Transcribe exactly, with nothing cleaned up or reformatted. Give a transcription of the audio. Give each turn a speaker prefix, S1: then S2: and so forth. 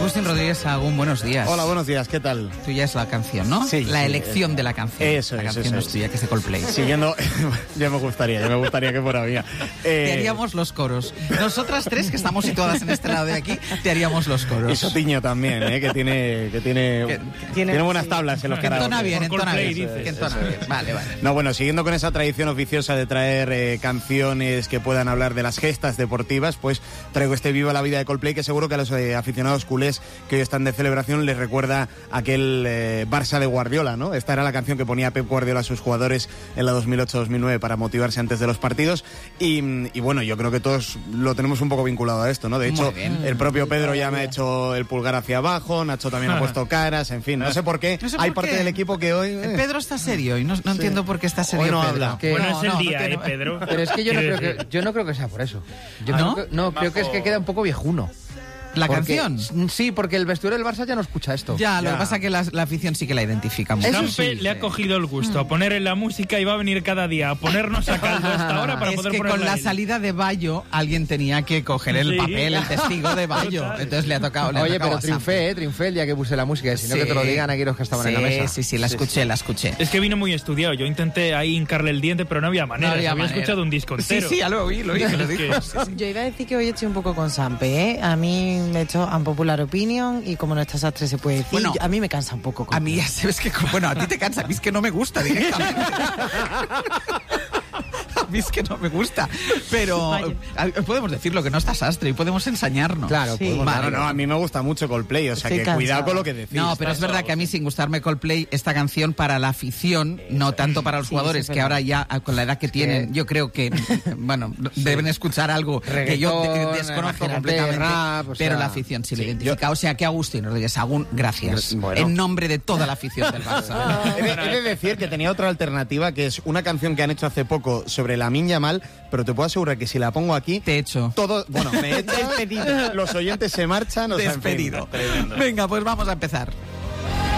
S1: Agustín Rodríguez Sahagún, buenos días.
S2: Hola, buenos días, ¿qué tal?
S1: Tuya es la canción, ¿no?
S2: Sí.
S1: La
S2: sí,
S1: elección
S2: es,
S1: de la canción.
S2: Eso
S1: la
S2: es,
S1: canción
S2: eso
S1: no es tuya, que es de Coldplay.
S2: Siguiendo, ya me gustaría, ya me gustaría que fuera mía.
S1: Eh, te haríamos los coros. Nosotras tres, que estamos situadas en este lado de aquí, te haríamos los coros.
S2: Y Sotiño también, ¿eh? que tiene que tiene, que, tiene, tiene buenas sí. tablas en los
S1: que
S2: karaoke.
S1: Entona bien, entona bien.
S2: Dices,
S1: que entona bien. Vale, vale.
S2: No, bueno, siguiendo con esa tradición oficiosa de traer eh, canciones que puedan hablar de las gestas deportivas, pues traigo este Viva la Vida de Coldplay, que seguro que a los eh, aficionados culés que hoy están de celebración les recuerda aquel eh, Barça de Guardiola, ¿no? Esta era la canción que ponía Pep Guardiola a sus jugadores en la dos mil ocho dos mil nueve para motivarse antes de los partidos y, y bueno, yo creo que todos lo tenemos un poco vinculado a esto, ¿no? De hecho, el propio Pedro ya me ha hecho el pulgar hacia abajo, Nacho también ha puesto caras, en fin, no sé por qué, no sé por hay qué. parte del equipo que hoy... Eh.
S1: Pedro está serio y no, no sí. entiendo por qué está serio.
S2: Hoy no
S1: Pedro.
S2: habla.
S3: Que
S4: bueno,
S3: no,
S4: es el
S3: no,
S4: día,
S3: no,
S4: ¿eh, Pedro?
S3: Pero es que yo no, creo que yo no creo que sea por eso. Yo
S1: ¿Ah,
S3: creo
S1: no?
S3: que, no, creo que es que queda un poco viejuno.
S1: ¿La
S3: porque,
S1: canción?
S3: Sí, porque el vestuario del Barça ya no escucha esto.
S1: Ya,
S3: ya.
S1: lo que pasa es que la, la afición sí que la identifica mucho.
S4: Campe
S1: sí,
S4: le
S1: sí.
S4: ha cogido el gusto a poner en la música y va a venir cada día a ponernos a caldo hasta ahora para
S1: es
S4: poder
S1: que
S4: ponerla
S1: con la
S4: él.
S1: salida de Bayo alguien tenía que coger el
S4: Sí.
S1: papel, el testigo de Bayo.
S4: Total.
S1: Entonces le ha tocado. Le ha
S3: Oye,
S1: tocado
S3: pero
S1: a
S3: triunfé, eh, triunfé el día que puse la música, y si no
S1: sí.
S3: que te lo digan aquí los que estaban
S1: sí,
S3: en la mesa.
S1: Sí, sí, la escuché, sí. la escuché.
S4: Es que vino muy estudiado. Yo intenté ahí hincarle el diente, pero no había manera.
S1: No había,
S4: había
S1: manera.
S4: escuchado un disco entero.
S1: Sí, sí, ya lo oí, lo oí. Que lo dijo.
S4: que...
S1: sí, sí.
S5: Yo iba a decir que hoy estoy un poco con Sampe, ¿eh? A mí me he hecho unpopular opinion y como no está sastre se puede decir,
S1: Bueno,
S5: yo, a mí me cansa un poco.
S1: A mí ya sabes que... Bueno, a ti te cansa, a mí es que no me gusta directamente. A mí es que no me gusta. Pero a, podemos decirlo, que no está sastre y podemos ensañarnos.
S3: Claro,
S5: sí.
S3: podemos
S2: Vale, no, a mí me gusta mucho Coldplay, o sea
S5: Estoy
S2: que
S5: cansada.
S2: cuidado con lo que decís.
S1: No, pero es verdad que a mí, sin gustarme Coldplay, esta canción para la afición, no tanto para los
S5: Sí,
S1: jugadores,
S5: sí, es
S1: que
S5: verdad.
S1: ahora ya, con la edad que tienen, yo creo que, bueno, deben escuchar algo que yo de-
S3: Reggaetón,
S1: desconozco
S3: imagínate,
S1: completamente,
S3: rap, o sea,
S1: pero la afición sí, le
S2: sí,
S1: identifica. O sea que Agustín Rodríguez Sahagún, gracias.
S2: Bueno.
S1: En nombre de toda la afición del Barça.
S2: He de, he de decir que tenía otra alternativa, que es una canción que han hecho hace poco sobre Lamine Yamal, pero te puedo asegurar que si la pongo aquí,
S1: Te echo.
S2: todo, bueno, me he despedido. Los oyentes se marchan, o sea, en fin,
S1: Despedido.
S2: tremendo.
S1: Venga, pues vamos a empezar.